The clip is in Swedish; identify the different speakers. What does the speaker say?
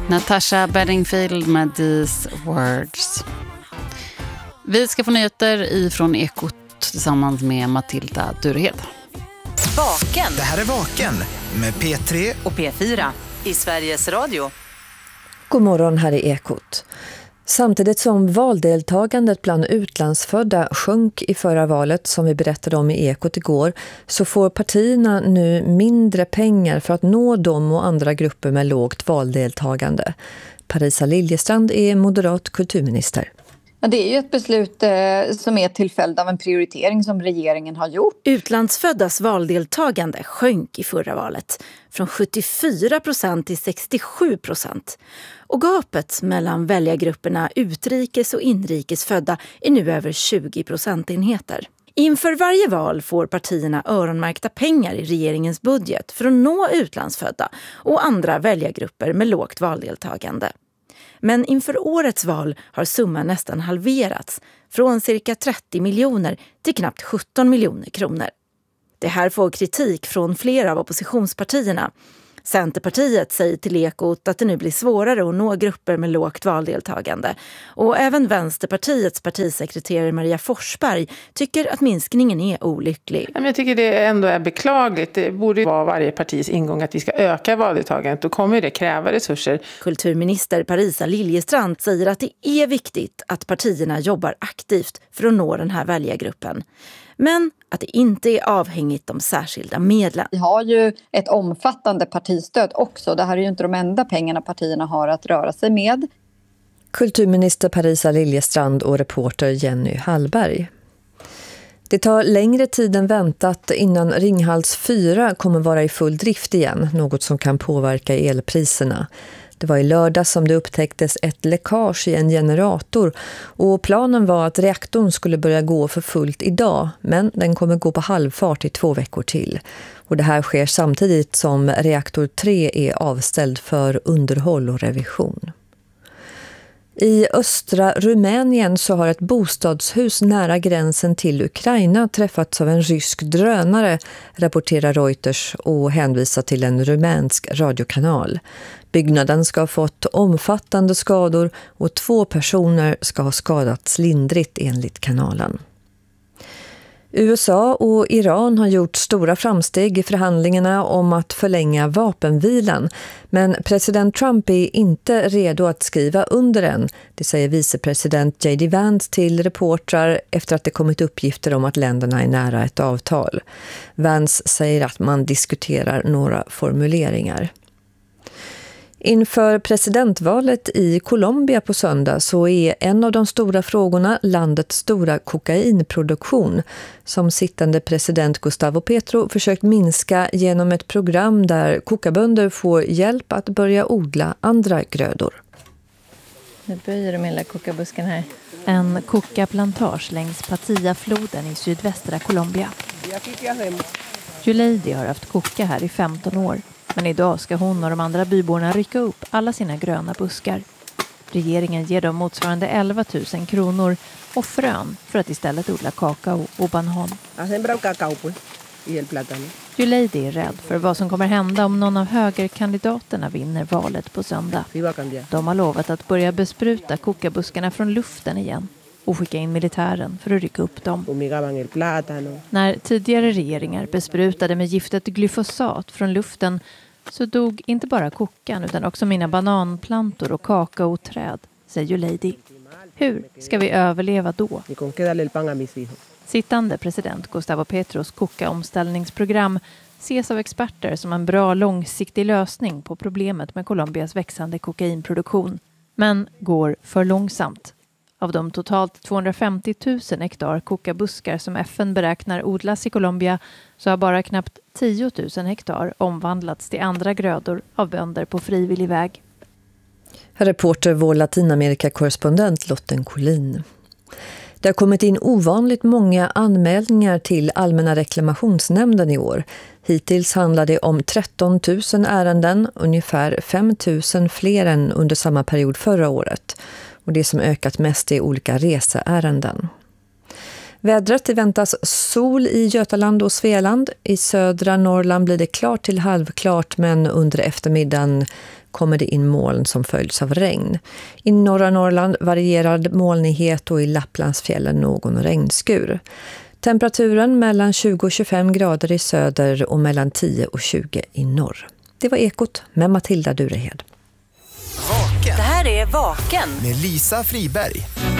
Speaker 1: Natasha Bedingfield med These Words. Vi ska få nyheter ifrån Ekot tillsammans med Matilda Durehed.
Speaker 2: Vaken.
Speaker 3: Det här är Vaken med P3
Speaker 2: och P4 i Sveriges Radio.
Speaker 4: God morgon, här är Ekot. Samtidigt som valdeltagandet bland utlandsfödda sjönk i förra valet, som vi berättade om i Ekot igår, så får partierna nu mindre pengar för att nå dem och andra grupper med lågt valdeltagande. Parisa Liljestrand är moderat kulturminister.
Speaker 5: Ja, det är ju ett beslut som är till följd av en prioritering som regeringen har gjort.
Speaker 6: Utlandsföddas valdeltagande sjönk i förra valet från 74% till 67%. Och gapet mellan väljargrupperna utrikes- och inrikesfödda är nu över 20 procentenheter. Inför varje val får partierna öronmärkta pengar i regeringens budget för att nå utlandsfödda och andra väljargrupper med lågt valdeltagande. Men inför årets val har summan nästan halverats, från cirka 30 miljoner till knappt 17 miljoner kronor. Det här får kritik från flera av oppositionspartierna. Centerpartiet säger till Ekot att det nu blir svårare att nå grupper med lågt valdeltagande. Och även Vänsterpartiets partisekreterare Maria Forsberg tycker att minskningen är olycklig.
Speaker 7: Jag tycker det ändå är beklagligt. Det borde vara varje partis ingång att vi ska öka valdeltagandet. Då kommer det kräva resurser.
Speaker 6: Kulturminister Parisa Liljestrand säger att det är viktigt att partierna jobbar aktivt för att nå den här väljargruppen. Men att det inte är avhängigt de särskilda medlen.
Speaker 5: Vi har ju ett omfattande partistöd också. Det här är ju inte de enda pengarna partierna har att röra sig med.
Speaker 4: Kulturminister Parisa Liljestrand och reporter Jenny Hallberg. Det tar längre tid än väntat innan Ringhals 4 kommer vara i full drift igen, något som kan påverka elpriserna. Det var i lördag som det upptäcktes ett läckage i en generator och planen var att reaktorn skulle börja gå för fullt idag, men den kommer gå på halvfart i 2 veckor till. Och det här sker samtidigt som reaktor 3 är avställd för underhåll och revision. I östra Rumänien så har ett bostadshus nära gränsen till Ukraina träffats av en rysk drönare, rapporterar Reuters och hänvisar till en rumänsk radiokanal. Byggnaden ska ha fått omfattande skador och 2 personer ska ha skadats lindrigt enligt kanalen. USA och Iran har gjort stora framsteg i förhandlingarna om att förlänga vapenvilan, men president Trump är inte redo att skriva under den. Det säger vicepresident J.D. Vance till reportrar efter att det kommit uppgifter om att länderna är nära ett avtal. Vance säger att man diskuterar några formuleringar. Inför presidentvalet i Colombia på söndag så är en av de stora frågorna landets stora kokainproduktion, som sittande president Gustavo Petro försökt minska genom ett program där kokabönder får hjälp att börja odla andra grödor.
Speaker 5: Nu böjer de hela kokabusken här.
Speaker 8: En kokaplantage längs Patilla-floden i sydvästra Colombia. Juleidi har haft koka här i 15 år. Men idag ska hon och de andra byborna rycka upp alla sina gröna buskar. Regeringen ger dem motsvarande 11 000 kronor och frön för att istället odla kakao och banan. Juleidi är rädd för vad som kommer hända om någon av högerkandidaterna vinner valet på söndag. De har lovat att börja bespruta kokabuskarna från luften igen och skicka in militären för att rycka upp dem. När tidigare regeringar besprutade med giftet glyfosat från luften så dog inte bara kokan utan också mina bananplantor och kakaoträd, säger Juleidi. Hur ska vi överleva då? Sittande president Gustavo Petros kokaomställningsprogram ses av experter som en bra långsiktig lösning på problemet med Colombias växande kokainproduktion, men går för långsamt. Av de totalt 250 000 hektar kokabuskar som FN beräknar odlas i Colombia så har bara knappt 10 000 hektar omvandlats till andra grödor av bönder på frivillig väg.
Speaker 4: Reporter vår Latinamerika-korrespondent Lotten Collin. Det har kommit in ovanligt många anmälningar till Allmänna reklamationsnämnden i år. Hittills handlar det om 13 000 ärenden, ungefär 5 000 fler än under samma period förra året. Och det som ökat mest är olika reseärenden. Vädret väntas sol i Götaland och Svealand. I södra Norrland blir det klart till halvklart, men under eftermiddagen kommer det in moln som följs av regn. I norra Norrland varierad molnighet och i Lapplandsfjällen någon regnskur. Temperaturen mellan 20 och 25 grader i söder och mellan 10 och 20 i norr. Det var Ekot med Matilda Durehed.
Speaker 3: Vaken
Speaker 2: Det här är Vaken.
Speaker 3: med Lisa Friberg.